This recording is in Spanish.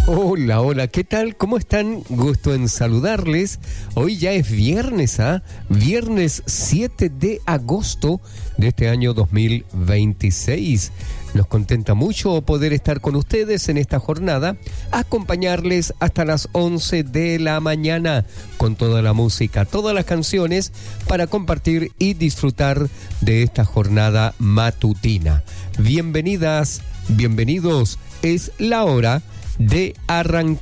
Hola, hola, ¿qué tal? ¿Cómo están? Gusto en saludarles. Hoy ya es viernes, Viernes 7 de agosto de este año 2026. Nos contenta mucho poder estar con ustedes en esta jornada, acompañarles hasta las 11 de la mañana con toda la música, todas las canciones para compartir y disfrutar de esta jornada matutina. Bienvenidas, bienvenidos, es la hora de arrancar.